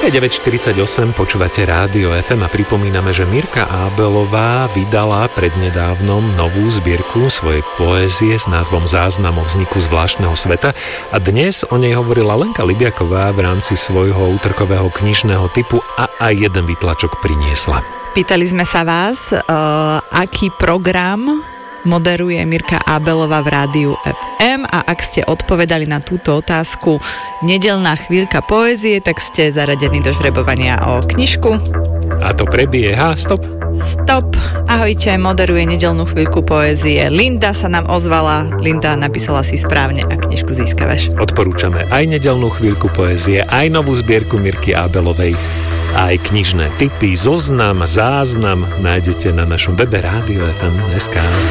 Je 9.48, počúvate Rádio FM a pripomíname, že Mirka Ábelová vydala prednedávnom novú zbierku svojej poézie s názvom Záznam o vzniku zvláštneho sveta a dnes o nej hovorila Lenka Libiaková v rámci svojho útorkového knižného typu a aj jeden výtlačok priniesla. Pýtali sme sa vás, aký program moderuje Mirka Ábelová v Rádiu FM a ak ste odpovedali na túto otázku Nedeľná chvíľka poézie, tak ste zaradení do žrebovania o knižku. A to prebieha, stop. Ahojte, moderuje Nedeľnú chvíľku poézie. Linda sa nám ozvala. Linda, napísala si správne a knižku získavaš. Odporúčame aj Nedeľnú chvíľku poézie, aj novú zbierku Mirky Ábelovej, aj knižné tipy, zoznam, záznam nájdete na našom webe Radio FM.sk.